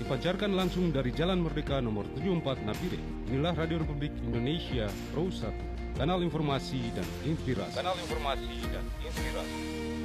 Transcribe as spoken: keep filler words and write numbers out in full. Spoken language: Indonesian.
dipancarkan langsung dari Jalan Merdeka nomor tujuh puluh empat Nabire. Inilah Radio Republik Indonesia Pro satu, kanal informasi dan inspirasi. Kanal informasi dan inspirasi.